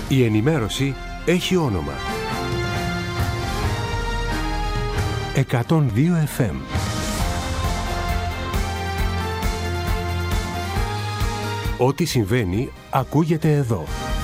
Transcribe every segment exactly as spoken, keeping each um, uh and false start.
Η ενημέρωση έχει όνομα. εκατόν δύο εφ εμ. Ό,τι συμβαίνει ακούγεται εδώ.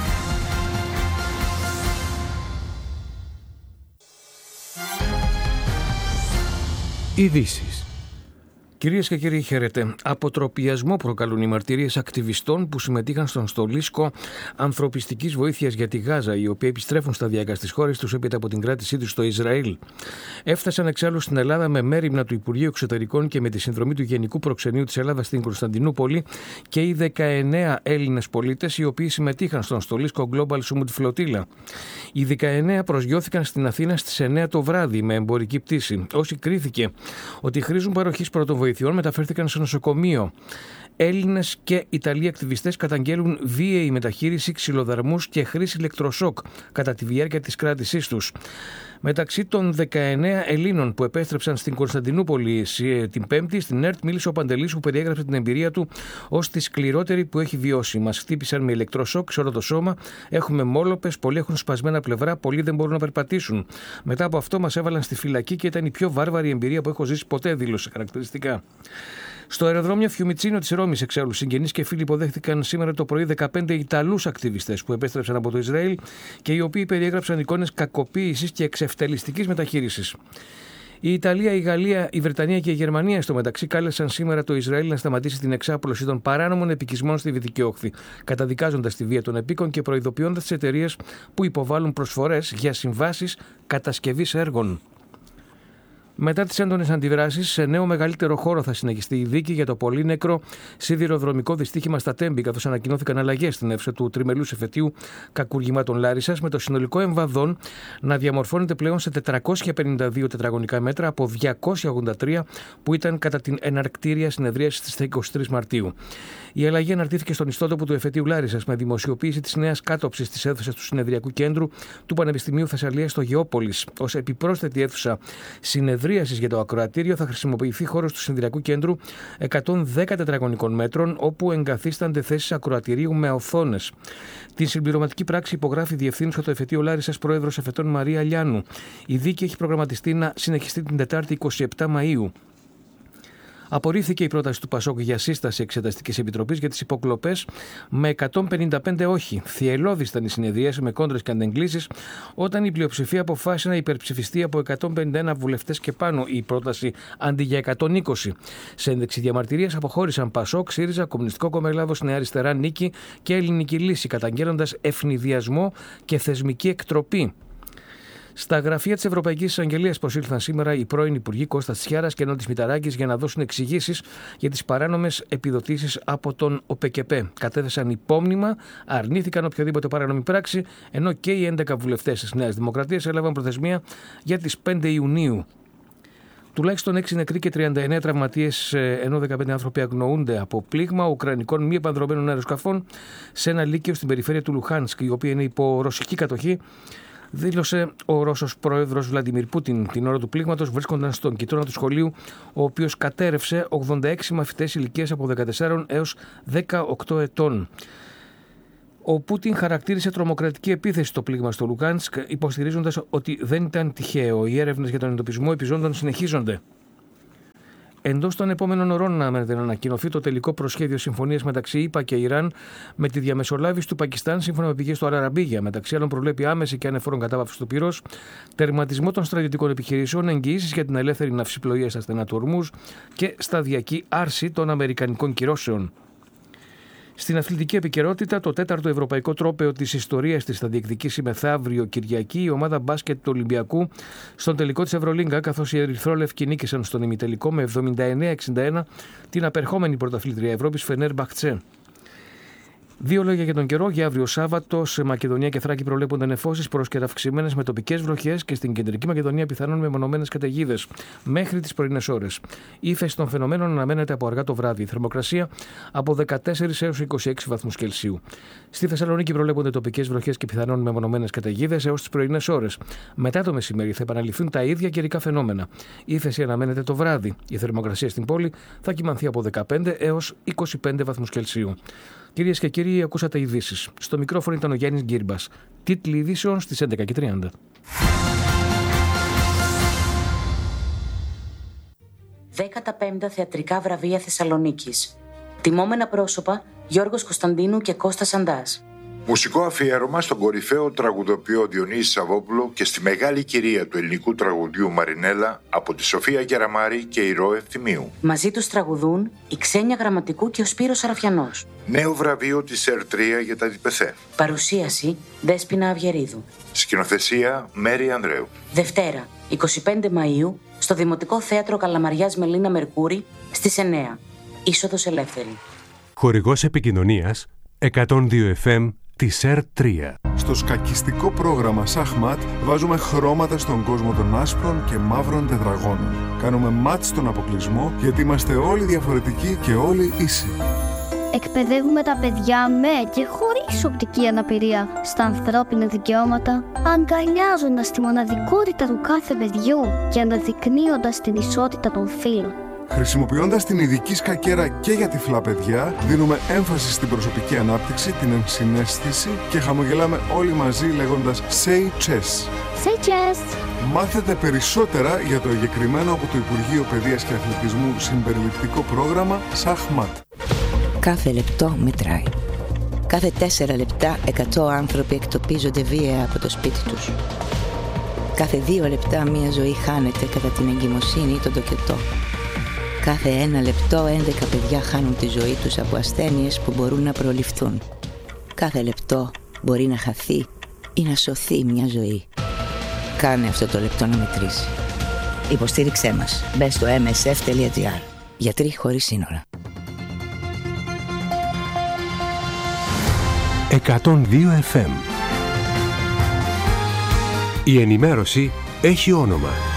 Ειδήσεις. Κυρίες και κύριοι, χαίρετε. Αποτροπιασμό προκαλούν οι μαρτυρίες ακτιβιστών που συμμετείχαν στον στολίσκο ανθρωπιστικής βοήθειας για τη Γάζα, οι οποίοι επιστρέφουν σταδιακά στις χώρες τους έπειτα από την κράτησή τους στο Ισραήλ. Έφτασαν εξάλλου στην Ελλάδα με μέριμνα του Υπουργείου Εξωτερικών και με τη συνδρομή του Γενικού Προξενείου της Ελλάδας στην Κωνσταντινούπολη και οι δεκαεννέα Έλληνες πολίτες οι οποίοι συμμετείχαν στον στολίσκο Global Summit Flotilla. Οι δεκαεννέα προσγειώθηκαν στην Αθήνα στις εννέα το βράδυ με εμπορική πτήση. Όσοι κρίθηκε ότι χρήζουν παροχής πρωτοβοηθειών μεταφέρθηκαν σε νοσοκομείο. Έλληνες και Ιταλοί ακτιβιστές καταγγέλουν βίαιη μεταχείριση, ξυλοδαρμούς και χρήση ηλεκτροσόκ κατά τη διάρκεια της κράτησής τους. Μεταξύ των δεκαεννέα Ελλήνων που επέστρεψαν στην Κωνσταντινούπολη την Πέμπτη, στην ΕΡΤ μίλησε ο Παντελής που περιέγραψε την εμπειρία του ως τη σκληρότερη που έχει βιώσει. Μας χτύπησαν με ηλεκτροσόκ σε όλο το σώμα, έχουμε μόλοπες, πολλοί έχουν σπασμένα πλευρά, πολλοί δεν μπορούν να περπατήσουν. Μετά από αυτό μας έβαλαν στη φυλακή και ήταν η πιο βάρβαρη εμπειρία που έχω ζήσει ποτέ, δήλωσε χαρακτηριστικά. Στο αεροδρόμιο Φιουμιτσίνο της Ρώμης, εξάλλου, συγγενείς και φίλοι υποδέχθηκαν σήμερα το πρωί δεκαπέντε Ιταλούς ακτιβιστές που επέστρεψαν από το Ισραήλ και οι οποίοι περιέγραψαν εικόνες κακοποίησης και εξευτελιστικής μεταχείρισης. Η Ιταλία, η Γαλλία, η Βρετανία και η Γερμανία στο μεταξύ κάλεσαν σήμερα το Ισραήλ να σταματήσει την εξάπλωση των παράνομων επικισμών στη Δυτική Όχθη, καταδικάζοντας τη βία των επίκων και προειδοποιώντας τις εταιρείες που υποβάλλουν προσφορές για συμβάσεις κατασκευής έργων. Μετά τις έντονες αντιδράσεις, σε νέο μεγαλύτερο χώρο θα συνεχιστεί η δίκη για το πολύ νεκρό σιδηροδρομικό δυστύχημα στα Τέμπη, καθώς ανακοινώθηκαν αλλαγές στην αίθουσα του τριμελούς εφετείου κακουργημάτων Λάρισσας, με το συνολικό εμβαδόν να διαμορφώνεται πλέον σε τετρακόσια πενήντα δύο τετραγωνικά μέτρα από διακόσια ογδόντα τρία που ήταν κατά την εναρκτήρια συνεδρίαση στις είκοσι τρεις Μαρτίου. Η αλλαγή αναρτήθηκε στον ιστότοπο του εφετείου Λάρισσας με δημοσιοποίηση της νέας κάτοψης της αίθουσας του Συνεδριακού Κέντρου του Πανεπιστημίου Θεσσαλίας στο Γεώπολης. Ως επιπρόσθετη αίθουσα συνεδρίασης για το ακροατήριο θα χρησιμοποιηθεί χώρος του Συνεδριακού Κέντρου εκατόν δέκα τετραγωνικών μέτρων, όπου εγκαθίστανται θέσεις ακροατηρίου με οθόνες. Την συμπληρωματική πράξη υπογράφει διευθύνουσα το εφετείο Λάρισσας πρόεδρος εφετών Μαρία Λιάνου. Η δίκη έχει προγραμματιστεί να συνεχιστεί την Τετάρτη εικοστή εβδόμη Μαΐου. Απορρίφθηκε η πρόταση του Πασόκ για σύσταση Εξεταστικής Επιτροπής για τις υποκλοπές με εκατόν πενήντα πέντε όχι. Θυελλώδης ήταν η συνεδρίαση με κόντρες και αντεγκλήσεις, όταν η πλειοψηφία αποφάσισε να υπερψηφιστεί από εκατόν πενήντα ένα βουλευτές και πάνω η πρόταση αντί για εκατόν είκοσι. Σε ένδειξη διαμαρτυρίας αποχώρησαν Πασόκ, ΣΥΡΙΖΑ, Κομμουνιστικό Κόμμα Ελλάδος, Νέα Αριστερά, Νίκη και Ελληνική Λύση, καταγγέλλοντας ευνηδιασμό και θεσμική εκτροπή. Στα γραφεία της Ευρωπαϊκής Εισαγγελίας προσήλθαν σήμερα οι πρώην Υπουργοί Κώστας Τσιάρας και Νότης Μηταράκης για να δώσουν εξηγήσεις για τις παράνομες επιδοτήσεις από τον ΟΠΕΚΕΠΕ. Κατέθεσαν υπόμνημα, αρνήθηκαν οποιαδήποτε παράνομη πράξη, ενώ και οι έντεκα βουλευτές της Νέας Δημοκρατίας έλαβαν προθεσμία για τις πέντε Ιουνίου. Τουλάχιστον έξι νεκροί και τριάντα εννέα τραυματίες, ενώ δεκαπέντε άνθρωποι αγνοούνται από πλήγμα ουκρανικών μη επανδρωμένων αεροσκαφών σε ένα λύκειο στην περιφέρεια του Λουχάνσκ, η οποία είναι υπό ρωσική κατοχή. Δήλωσε ο Ρώσος πρόεδρος Βλαντιμίρ Πούτιν. Την ώρα του πλήγματος βρίσκονταν στον κοιτώνα του σχολείου, ο οποίος κατέρρευσε ογδόντα έξι μαθητές ηλικίας από δεκατέσσερα έως δεκαοκτώ ετών. Ο Πούτιν χαρακτήρισε τρομοκρατική επίθεση το πλήγμα στο Λουγκάνσκ, υποστηρίζοντας ότι δεν ήταν τυχαίο. Οι έρευνες για τον εντοπισμό επιζώντων συνεχίζονται. Εντός των επόμενων ωρών αναμένεται να ανακοινωθεί το τελικό προσχέδιο συμφωνίας μεταξύ ΗΠΑ και Ιράν με τη διαμεσολάβηση του Πακιστάν, σύμφωνα με πηγές του Αλ-Αραμπίγια. Μεταξύ άλλων, προβλέπει άμεση και ανεφόρον κατάπαυση του πυρός, τερματισμό των στρατιωτικών επιχειρήσεων, εγγυήσεις για την ελεύθερη ναυσιπλοεία στα στενά του Ορμούζ και σταδιακή άρση των αμερικανικών κυρώσεων. Στην αθλητική επικαιρότητα, το τέταρτο ευρωπαϊκό τρόπαιο της ιστορίας της θα διεκδικήσει μεθαύριο Κυριακή η ομάδα μπάσκετ του Ολυμπιακού στον τελικό της Ευρωλίγκα, καθώς οι ερυθρόλευκοι νίκησαν στον ημιτελικό με εβδομήντα εννέα εξήντα ένα την απερχόμενη πρωταθλήτρια Ευρώπης Φενέρμπαχτσε. Δύο λόγια για τον καιρό. Για αύριο Σάββατο σε Μακεδονία και Θράκη προβλέπονται νεφώσεις πρόσκαιρα αυξημένες με τοπικές βροχές και στην κεντρική Μακεδονία πιθανόν μεμονωμένες καταιγίδες μέχρι τις πρωινές ώρες. Ύφεση των φαινομένων αναμένεται από αργά το βράδυ. Η θερμοκρασία από δεκατέσσερις έως είκοσι έξι βαθμούς Κελσίου. Στη Θεσσαλονίκη προβλέπονται τοπικές βροχές και πιθανόν μεμονωμένες καταιγίδες έως τις πρωινές ώρες. Μετά το μεσημέρι θα επαναληφθούν τα ίδια καιρικά φαινόμενα. Η ύφεση αναμένεται το βράδυ. Η θερμοκρασία στην πόλη θα κυμανθεί από δεκαπέντε έως είκοσι πέντε βαθμούς Κελσίου. Κυρίες και κύριοι, ακούσατε ειδήσεις. Στο μικρόφωνο ήταν ο Γιάννης Γκύρμπας. Τίτλοι ειδήσεων στις έντεκα και τριάντα. δέκατα πέμπτα Θεατρικά Βραβεία Θεσσαλονίκης. Τιμόμενα πρόσωπα Γιώργος Κωνσταντίνου και Κώστας Αντάς. Μουσικό αφιέρωμα στον κορυφαίο τραγουδοποιό Διονύση Σαββόπουλο και στη μεγάλη κυρία του ελληνικού τραγουδιού Μαρινέλα από τη Σοφία Κεραμάρη και η Ρο Ευθυμίου. Μαζί τους τραγουδούν η Ξένια Γραμματικού και ο Σπύρος Σαραφιανός. Νέο βραβείο της ΕΡ τρία για τα ΔΠΘ. Παρουσίαση Δέσποινα Αυγερίδου. Σκηνοθεσία Μέρη Ανδρέου. Δευτέρα, εικοστή πέμπτη Μαΐου, στο Δημοτικό Θέατρο Καλαμαριάς Μελίνα Μερκούρη, στις εννιά. Είσοδος ελεύθερη. Χορηγός επικοινωνίας εκατόν δύο εφ εμ της ΕΡ τρία. Στο σκακιστικό πρόγραμμα Σαχμάτ βάζουμε χρώματα στον κόσμο των άσπρων και μαύρων τετραγώνων. Κάνουμε μάτ στον αποκλεισμό γιατί είμαστε όλοι διαφορετικοί και όλοι ίσοι. Εκπαιδεύουμε τα παιδιά με και χωρίς οπτική αναπηρία στα ανθρώπινα δικαιώματα, αγκαλιάζοντας τη μοναδικότητα του κάθε παιδιού και αναδεικνύοντας την ισότητα των φύλων. Χρησιμοποιώντας την ειδική σκακέρα και για τυφλά παιδιά, δίνουμε έμφαση στην προσωπική ανάπτυξη, την ενσυναίσθηση και χαμογελάμε όλοι μαζί λέγοντας Say Chess. Say Chess! Μάθετε περισσότερα για το εγκεκριμένο από το Υπουργείο Παιδείας και Αθλητισμού συμπεριληπτικό πρόγραμμα Σαχμάτ. Κάθε λεπτό μετράει. Κάθε τέσσερα λεπτά εκατό άνθρωποι εκτοπίζονται βία από το σπίτι τους. Κάθε δύο λεπτά μία ζωή χάνεται κατά την εγκυμοσύνη ή τον τοκετό. Κάθε ένα λεπτό έντεκα παιδιά χάνουν τη ζωή τους από ασθένειες που μπορούν να προληφθούν. Κάθε λεπτό μπορεί να χαθεί ή να σωθεί μια ζωή. Κάνε αυτό το λεπτό να μετρήσει. Υποστήριξέ μας. Μπες στο εμ ες εφ τελεία τζι άρ. Γιατροί χωρίς σύνορα. εκατόν δύο εφ εμ. Η ενημέρωση έχει όνομα.